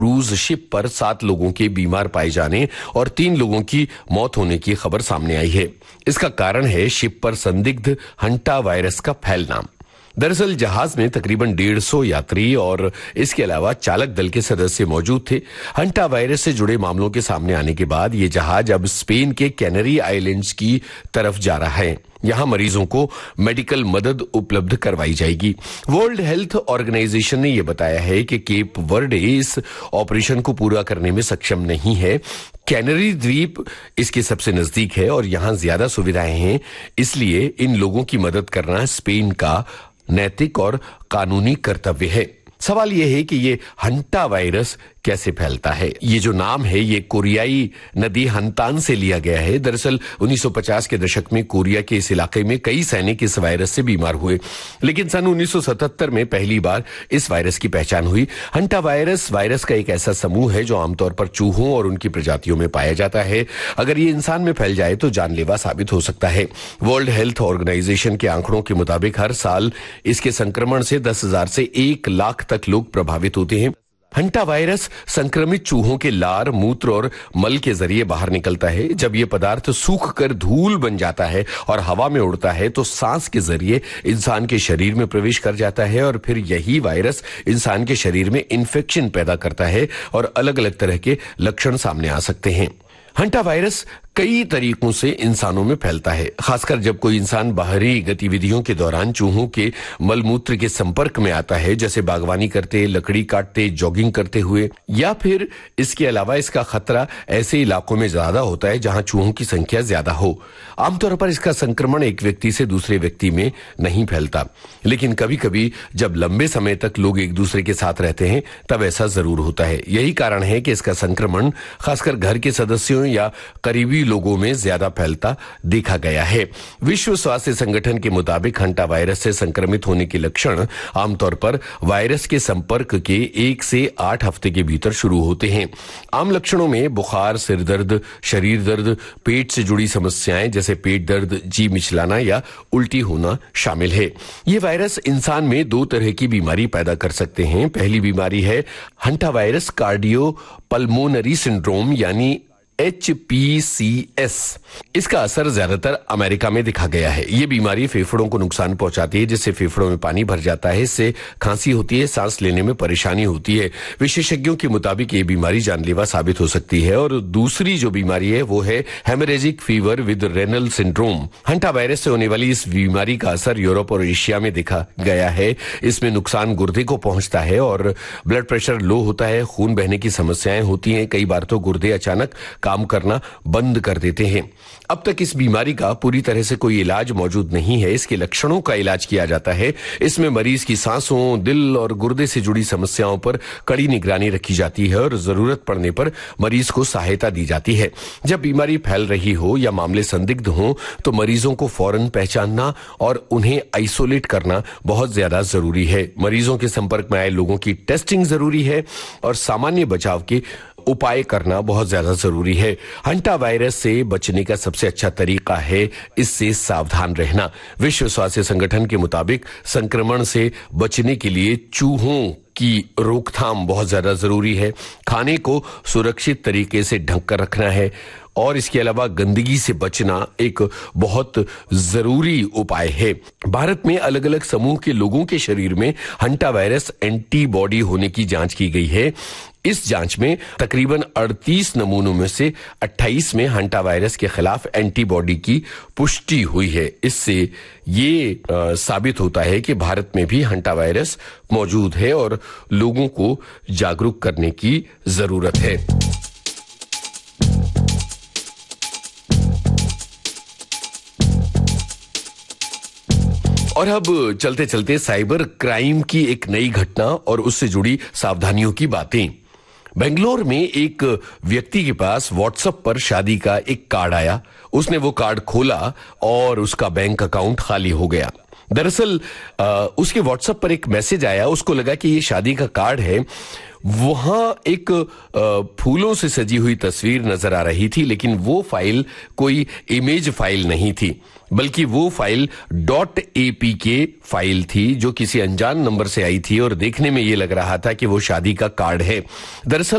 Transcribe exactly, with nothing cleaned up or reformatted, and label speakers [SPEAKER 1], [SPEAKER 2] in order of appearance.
[SPEAKER 1] Cruise ship पर सात लोगों के बीमार पाए जाने और तीन लोगों की मौत होने की खबर सामने आई है। इसका कारण है शिप पर संदिग्ध हंटा वायरस का फैलना। दरअसल जहाज में तकरीबन डेढ़ सौ यात्री और इसके अलावा चालक दल के सदस्य मौजूद थे। हंटा वायरस से जुड़े मामलों के सामने आने के बाद ये जहाज अब स्पेन के कैनरी आइलैंड्स की तरफ जा रहा है। यहां मरीजों को मेडिकल मदद उपलब्ध करवाई जाएगी। वर्ल्ड हेल्थ ऑर्गेनाइजेशन ने यह बताया है कि केप वर्डे इस ऑपरेशन को पूरा करने में सक्षम नहीं है। कैनरी द्वीप इसके सबसे नजदीक है और यहां ज्यादा सुविधाएं हैं, इसलिए इन लोगों की मदद करना स्पेन का नैतिक और कानूनी कर्तव्य है। सवाल यह है कि ये हंटा वायरस कैसे फैलता है। ये जो नाम है ये कोरियाई नदी हंतान से लिया गया है। दरअसल उन्नीस सौ पचास के दशक में कोरिया के इस इलाके में कई सैनिक इस वायरस से बीमार हुए, लेकिन सन उन्नीस सौ सतहत्तर में पहली बार इस वायरस की पहचान हुई। हंटा वायरस वायरस का एक ऐसा समूह है जो आमतौर पर चूहों और उनकी प्रजातियों में पाया जाता है। अगर ये इंसान में फैल जाए तो जानलेवा साबित हो सकता है। वर्ल्ड हेल्थ ऑर्गेनाइजेशन के आंकड़ों के मुताबिक हर साल इसके संक्रमण से दस हजार से एक लाख तक लोग प्रभावित होते हैं। हंटा वायरस संक्रमित चूहों के लार, मूत्र और मल के जरिए बाहर निकलता है। जब यह पदार्थ सूख कर धूल बन जाता है और हवा में उड़ता है तो सांस के जरिए इंसान के शरीर में प्रवेश कर जाता है और फिर यही वायरस इंसान के शरीर में इन्फेक्शन पैदा करता है और अलग अलग तरह के लक्षण सामने आ सकते हैं। हंटा वायरस कई तरीकों से इंसानों में फैलता है, खासकर जब कोई इंसान बाहरी गतिविधियों के दौरान चूहों के मलमूत्र के संपर्क में आता है, जैसे बागवानी करते, लकड़ी काटते, जॉगिंग करते हुए, या फिर इसके अलावा इसका खतरा ऐसे इलाकों में ज्यादा होता है जहां चूहों की संख्या ज्यादा हो। आमतौर पर इसका संक्रमण एक व्यक्ति से दूसरे व्यक्ति में नहीं फैलता, लेकिन कभी कभी जब लंबे समय तक लोग एक दूसरे के साथ रहते हैं तब ऐसा जरूर होता है। यही कारण है कि इसका संक्रमण खासकर घर के सदस्यों या करीबी लोगों में ज्यादा फैलता देखा गया है। विश्व स्वास्थ्य संगठन के मुताबिक हंटा वायरस से संक्रमित होने के लक्षण आमतौर पर वायरस के संपर्क के एक से आठ हफ्ते के भीतर शुरू होते हैं। आम लक्षणों में बुखार, सिर दर्द, शरीर दर्द, पेट से जुड़ी समस्याएं जैसे पेट दर्द, जी मिचलाना या उल्टी होना शामिल है। ये वायरस इंसान में दो तरह की बीमारी पैदा कर सकते हैं। पहली बीमारी है hanta virus cardio pulmonary syndrome यानी एच पी सी एस। इसका असर ज्यादातर अमेरिका में दिखा गया है। ये बीमारी फेफड़ों को नुकसान पहुंचाती है, जिससे फेफड़ों में पानी भर जाता है। इससे खांसी होती है, सांस लेने में परेशानी होती है। विशेषज्ञों के मुताबिक ये बीमारी जानलेवा साबित हो सकती है। और दूसरी जो बीमारी है वो है haemorrhagic fever with renal syndrome. Hanta virus से होने वाली इस बीमारी का असर यूरोप और एशिया में देखा गया है। इसमें नुकसान गुर्दे को पहुंचता है और ब्लड प्रेशर लो होता है, खून बहने की समस्याएं होती हैं। कई बार तो गुर्दे अचानक काम करना बंद कर देते हैं। अब तक इस बीमारी का पूरी तरह से कोई इलाज मौजूद नहीं है। इसके लक्षणों का इलाज किया जाता है। इसमें मरीज की सांसों, दिल और गुर्दे से जुड़ी समस्याओं पर कड़ी निगरानी रखी जाती है और जरूरत पड़ने पर मरीज को सहायता दी जाती है। जब बीमारी फैल रही हो या मामले संदिग्ध हो तो मरीजों को फौरन पहचानना और उन्हें आइसोलेट करना बहुत ज्यादा जरूरी है। मरीजों के संपर्क में आए लोगों की टेस्टिंग जरूरी है और सामान्य बचाव के उपाय करना बहुत ज्यादा जरूरी है। हंटा वायरस से बचने का सबसे अच्छा तरीका है इससे सावधान रहना। विश्व स्वास्थ्य संगठन के मुताबिक संक्रमण से बचने के लिए चूहों की रोकथाम बहुत ज्यादा जरूरी है। खाने को सुरक्षित तरीके से ढक कर रखना है और इसके अलावा गंदगी से बचना एक बहुत जरूरी उपाय है। भारत में अलग अलग समूह के लोगों के शरीर में हंटा वायरस एंटीबॉडी होने की जांच की गई है। इस जांच में तकरीबन अड़तीस नमूनों में से अट्ठाईस में हंटा वायरस के खिलाफ एंटीबॉडी की पुष्टि हुई है। इससे ये आ, साबित होता है कि भारत में भी हंटा वायरस मौजूद है और लोगों को जागरूक करने की जरूरत है। और अब चलते चलते साइबर क्राइम की एक नई घटना और उससे जुड़ी सावधानियों की बातें। बेंगलोर में एक व्यक्ति के पास व्हाट्सएप पर शादी का एक कार्ड आया। उसने वो कार्ड खोला और उसका बैंक अकाउंट खाली हो गया। दरअसल उसके व्हाट्सएप पर एक मैसेज आया, उसको लगा कि ये शादी का कार्ड है। वहां एक फूलों से सजी हुई तस्वीर नजर आ रही थी, लेकिन वो फाइल कोई इमेज फाइल नहीं थी, बल्कि वो फाइल डॉट एपीके फाइल थी जो किसी अनजान नंबर से आई थी और देखने में ये लग रहा था कि वो शादी का कार्ड है। दरअसल